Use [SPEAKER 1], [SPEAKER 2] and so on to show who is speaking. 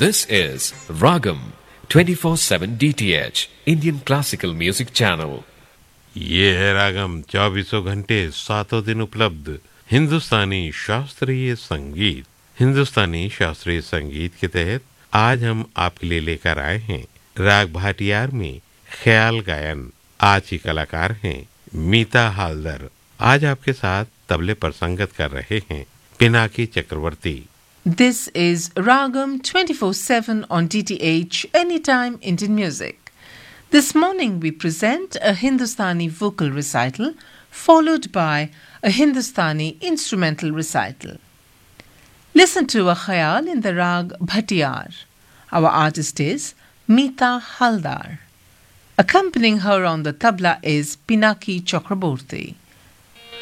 [SPEAKER 1] This is Ragam 24/7 DTH Indian Classical Music Channel.
[SPEAKER 2] ये है रागम 24 घंटे 7 दिन उपलब्ध हिंदुस्तानी शास्त्रीय संगीत। हिंदुस्तानी शास्त्रीय संगीत के तहत आज हम आपके लिए लेकर आए हैं राग भाटियार में ख्याल गायन। आज की कलाकार हैं मीता हालदर। आज आपके साथ तबले पर संगत कर रहे हैं पिनाकी चक्रवर्ती।
[SPEAKER 3] This is Ragam 24/7 on DTH Anytime Indian Music. This morning we present a Hindustani vocal recital followed by a Hindustani instrumental recital. Listen to a khayal in the rag Bhatiyar. Our artist is Meeta Haldar. Accompanying her on the tabla is Pinaki Chakraborty.